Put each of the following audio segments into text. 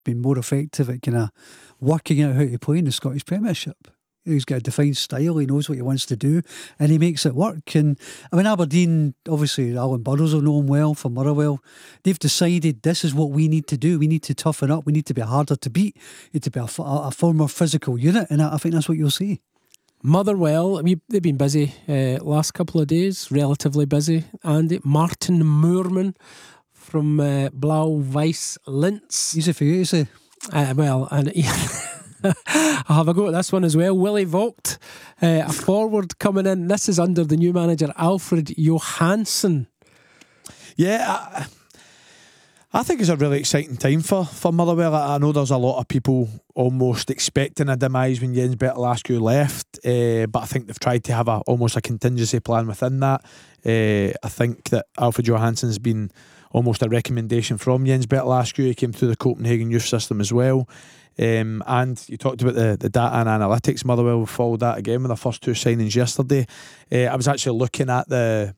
been more effective at kind of working out how to play in the Scottish Premiership. He's got a defined style, he knows what he wants to do, and he makes it work. And I mean, Aberdeen, obviously Alan Burrows will know him well from Motherwell. They've decided this is what we need to do. We need to toughen up, we need to be harder to beat, we need to be a far more physical unit, and I think that's what you'll see. Motherwell, they've been busy last couple of days, relatively busy. And Martin Moorman from Blau-Weiss Linz. Easy for you to say. Well, and I'll have a go at this one as well. Willie Vogt, a forward coming in. This is under the new manager, Alfred Johansson. Yeah, I think it's a really exciting time for Motherwell. I know there's a lot of people almost expecting a demise when Jens Bertel left, but I think they've tried to have almost a contingency plan within that. I think that Alfred Johansson's been almost a recommendation from Jens Bertel. He came through the Copenhagen youth system as well. And you talked about the data and analytics. Motherwell followed that again with their first two signings yesterday. I was actually looking at the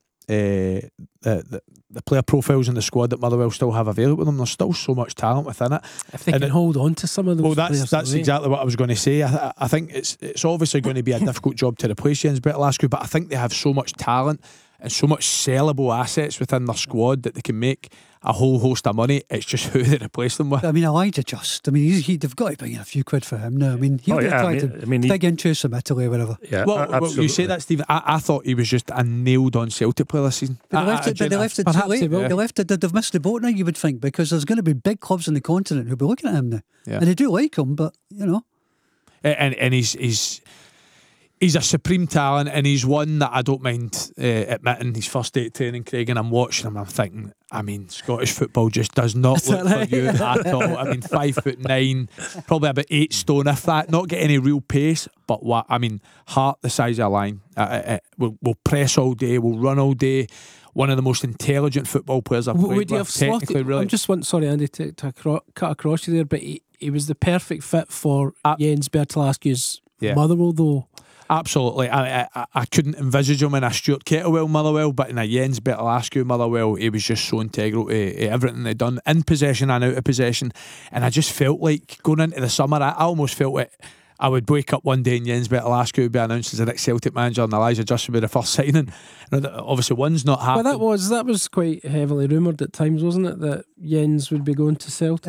player profiles in the squad that Motherwell still have available with them. There's still so much talent within it. If they can hold on to some of those players. That's exactly what I was going to say. I think it's obviously going to be a difficult job to replace Jens Bertel, but I think they have so much talent and so much sellable assets within their squad that they can make a whole host of money. It's just who they replace them with. I mean, Elijah Just, I mean, they've got to bring in a few quid for him now. I mean, he'll be attracted. Big interest from Italy or whatever. Yeah, well, you say that, Stephen. I thought he was just a nailed on Celtic player this season. They left it too late. They've missed the boat now, you would think, because there's going to be big clubs in the continent who'll be looking at him now. Yeah. And they do like him, but, you know. And he's a supreme talent, and he's one that I don't mind admitting his first day at training, Craig, and I'm watching him, I'm thinking, I mean, Scottish football just does not look for you at all. I mean, 5'9", probably about 8 stone, if that, not get any real pace, but what, I mean, heart the size of a line. We'll press all day, we'll run all day. One of the most intelligent football players I've played with, technically, really. I'm just sorry, Andy, to cut across you there, but he was the perfect fit for Jens Bertel Motherwell, though. Absolutely. I couldn't envisage him in a Stuart Kettlewell Motherwell, but in a Jens Bertel Motherwell, he was just so integral to everything they'd done, in possession and out of possession. And I just felt like going into the summer, I almost felt like I would wake up one day and Jens Bertel would be announced as the next Celtic manager, and Elijah Just would be the first signing. Obviously, one's not happened. Well, that was quite heavily rumoured at times, wasn't it, that Jens would be going to Celtic?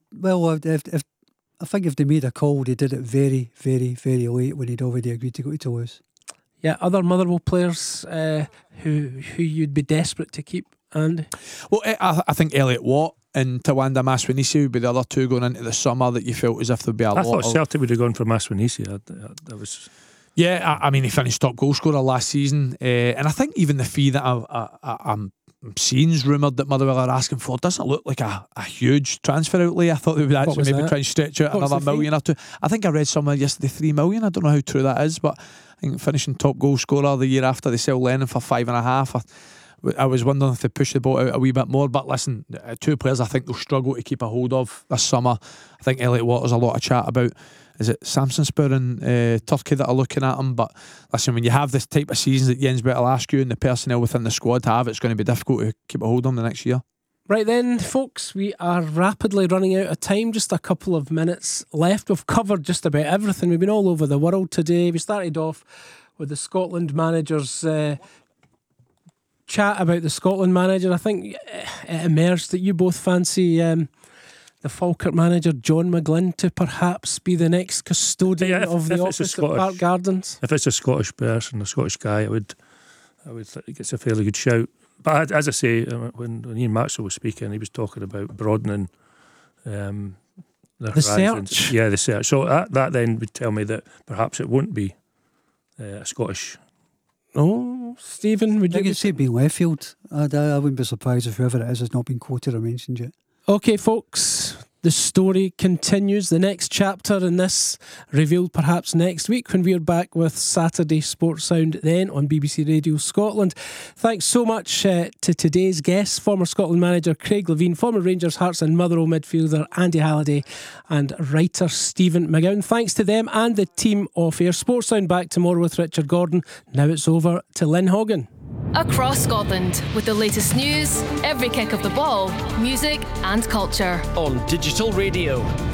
I think if they made a call, they did it very, very, very late when he'd already agreed to go to Toulouse. Yeah, other Motherwell players who you'd be desperate to keep, Andy? Well, I think Elliot Watt and Tawanda Maswanisi would be the other two going into the summer that you felt as if there'd be a lot. I thought Celtic would have gone for Maswanisi. That was... Yeah, I mean, he finished top goal scorer last season, and I think even the fee that I'm seeing's rumoured that Motherwell are asking for doesn't look like a huge transfer outlay. I thought they would actually maybe try and stretch out another million or two. I think I read somewhere yesterday 3 million. I don't know how true that is, but I think finishing top goal scorer the year after they sell Lennon for 5.5. I was wondering if they push the ball out a wee bit more. But listen, two players I think they'll struggle to keep a hold of this summer. I think Elliot Waters a lot of chat about. Is it Samsonspor in Turkey that are looking at him? But listen, when you have this type of seasons that Jens Bertel and the personnel within the squad have, it's going to be difficult to keep a hold of them the next year. Right then, folks, we are rapidly running out of time. Just a couple of minutes left. We've covered just about everything. We've been all over the world today. We started off with the Scotland manager's chat about the Scotland manager. I think it emerged that you both fancy the Falkirk manager, John McGlynn, to perhaps be the next custodian of the office at Park Gardens. If it's a Scottish person, a Scottish guy, I would think it's a fairly good shout. But as I say, when Ian Maxwell was speaking, he was talking about broadening the horizons. Search. Yeah, the search. So that then would tell me that perhaps it won't be a Scottish. Oh, Stephen, would you? I could say being Leftfield. I wouldn't be surprised if whoever it is has not been quoted or mentioned yet. Okay, folks, the story continues. The next chapter in this revealed perhaps next week when we are back with Saturday Sports Sound then on BBC Radio Scotland. Thanks so much to today's guests, former Scotland manager Craig Levein, former Rangers, Hearts and Motherwell midfielder Andy Halliday and writer Stephen McGowan. Thanks to them and the team off air. Sports Sound back tomorrow with Richard Gordon. Now it's over to Lynn Hogan. across Scotland with the latest news, every kick of the ball, music and culture. On digital radio.